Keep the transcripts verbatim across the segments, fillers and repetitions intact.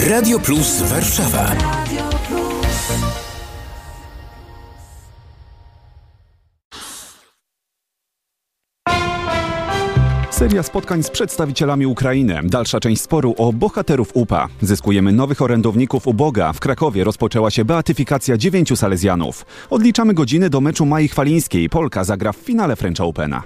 Radio Plus Warszawa. Seria spotkań z przedstawicielami Ukrainy. Dalsza część sporu o bohaterów U P A. Zyskujemy nowych orędowników u Boga. W Krakowie rozpoczęła się beatyfikacja dziewięciu Salezjanów. Odliczamy godziny do meczu Mai Chwalińskiej. Polka zagra w finale French Opena.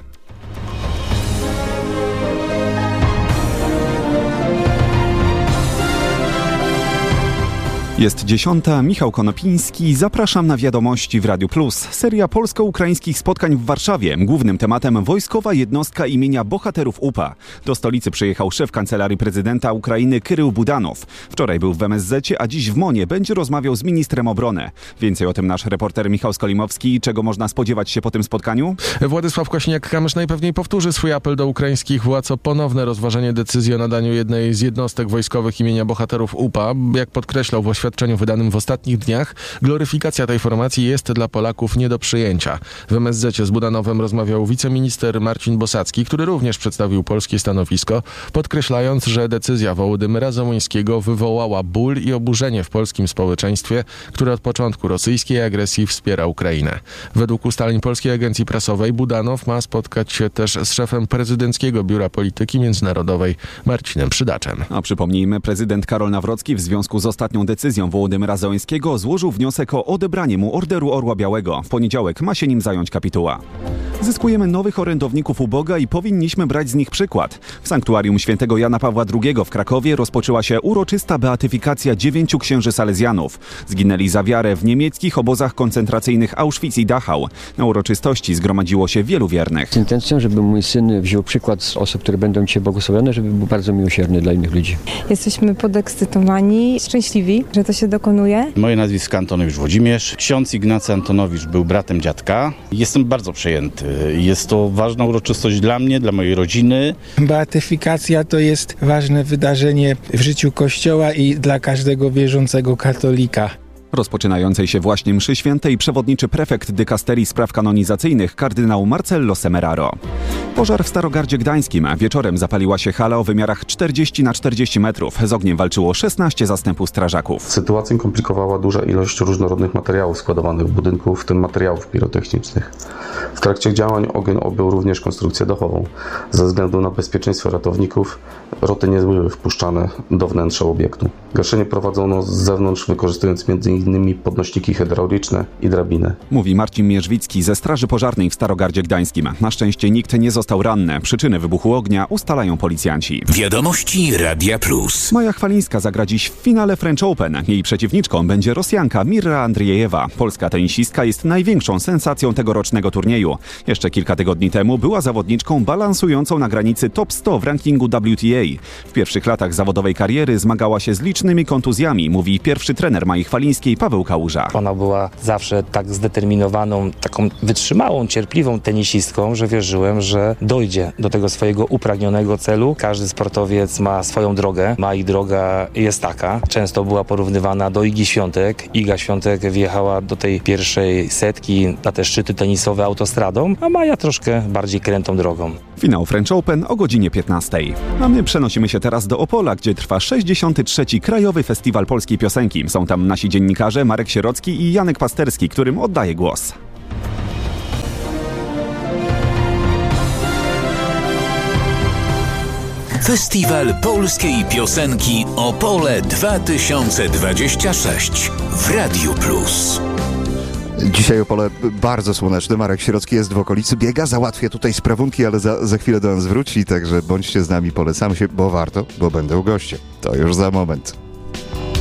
Jest dziesiąta, Michał Konopiński, zapraszam na wiadomości w Radiu Plus. Seria polsko-ukraińskich spotkań w Warszawie. Głównym tematem wojskowa jednostka imienia bohaterów U P A. Do stolicy przyjechał szef Kancelarii Prezydenta Ukrainy Kyrył Budanow. Wczoraj był w M S Z-cie, a dziś w Monie będzie rozmawiał z ministrem obrony. Więcej o tym nasz reporter Michał Skolimowski. Czego można spodziewać się po tym spotkaniu? Władysław Kośniak-Kamysz najpewniej powtórzy swój apel do ukraińskich władz o ponowne rozważenie decyzji o nadaniu jednej z jednostek wojskowych imienia bohaterów U P A. Jak podkreślał w oświadczeniu wydanym w ostatnich dniach, gloryfikacja tej formacji jest dla Polaków nie do przyjęcia. W M S Z-cie z Budanowem rozmawiał wiceminister Marcin Bosacki, który również przedstawił polskie stanowisko, podkreślając, że decyzja Wołodymyra Zełenskiego wywołała ból i oburzenie w polskim społeczeństwie, które od początku rosyjskiej agresji wspiera Ukrainę. Według ustaleń Polskiej Agencji Prasowej Budanow ma spotkać się też z szefem Prezydenckiego Biura Polityki Międzynarodowej Marcinem Przydaczem. A przypomnijmy, prezydent Karol Nawrocki w związku z ostatnią decyzją Wołodymyra Zełenskiego złożył wniosek o odebranie mu Orderu Orła Białego. W poniedziałek ma się nim zająć kapituła. Zyskujemy nowych orędowników u Boga i powinniśmy brać z nich przykład. W sanktuarium świętego Jana Pawła drugiego w Krakowie rozpoczęła się uroczysta beatyfikacja dziewięciu księży salezjanów. Zginęli za wiarę w niemieckich obozach koncentracyjnych Auschwitz i Dachau. Na uroczystości zgromadziło się wielu wiernych. Z intencją, żeby mój syn wziął przykład z osób, które będą dzisiaj błogosławione, żeby był bardzo miłosierny dla innych ludzi. Jesteśmy podekscytowani, szczęśliwi, że to się dokonuje. Moje nazwisko Antonowicz Włodzimierz. Ksiądz Ignacy Antonowicz był bratem dziadka. Jestem bardzo przejęty. Jest to ważna uroczystość dla mnie, dla mojej rodziny. Beatyfikacja to jest ważne wydarzenie w życiu Kościoła i dla każdego wierzącego katolika. Rozpoczynającej się właśnie mszy świętej przewodniczy prefekt dykasterii spraw kanonizacyjnych kardynał Marcello Semeraro. Pożar w Starogardzie Gdańskim. Wieczorem zapaliła się hala o wymiarach czterdzieści na czterdzieści metrów. Z ogniem walczyło szesnaście zastępów strażaków. Sytuację komplikowała duża ilość różnorodnych materiałów składowanych w budynku, w tym materiałów pirotechnicznych. W trakcie działań ogień objął również konstrukcję dachową. Ze względu na bezpieczeństwo ratowników roty nie były wpuszczane do wnętrza obiektu. Gaszenie prowadzono z zewnątrz, wykorzystując m.in. podnośniki hydrauliczne i drabiny. Mówi Marcin Mierzwicki ze Straży Pożarnej w Starogardzie Gdańskim. Na szczęście nikt nie został ranny. Przyczyny wybuchu ognia ustalają policjanci. Wiadomości Radia Plus. Maja Chwalińska zagra dziś w finale French Open. Jej przeciwniczką będzie Rosjanka Mirra Andriejewa. Polska tenisistka jest największą sensacją tegorocznego turnieju. Jeszcze kilka tygodni temu była zawodniczką balansującą na granicy top sto w rankingu W T A. W pierwszych latach zawodowej kariery zmagała się z licznymi kontuzjami, mówi pierwszy trener Mai Chwalińskiej Paweł Kałuża. Ona była zawsze tak zdeterminowaną, taką wytrzymałą, cierpliwą tenisistką, że wierzyłem, że dojdzie do tego swojego upragnionego celu. Każdy sportowiec ma swoją drogę. Mai droga jest taka. Często była porównywana do Igi Świątek. Iga Świątek wjechała do tej pierwszej setki na te szczyty tenisowe autostradą, a Maja troszkę bardziej krętą drogą. Finał French Open o godzinie piętnastej. A my przenosimy się teraz do Opola, gdzie trwa sześćdziesiąty trzeci Krajowy Festiwal Polskiej Piosenki. Są tam nasi dziennikarze Marek Sierocki i Janek Pasterski, którym oddaję głos. Festiwal Polskiej Piosenki Opole dwa tysiące dwadzieścia sześć w Radiu Plus. Dzisiaj Opole bardzo słoneczne. Marek Sierocki jest w okolicy, biega, załatwia tutaj sprawunki, ale za, za chwilę do nas wróci, także bądźcie z nami, polecam się, bo warto, bo będę u goście. To już za moment.